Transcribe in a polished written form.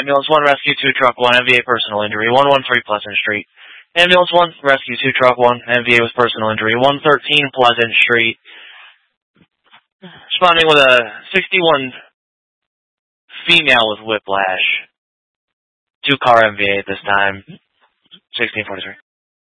Ambulance 1, Rescue 2, Truck 1, MVA personal injury, 113 Pleasant Street. Ambulance 1, Rescue 2, Truck 1, MVA with personal injury, 113 Pleasant Street. Responding with a 61 female with whiplash. 2-car MVA at this time, 1643.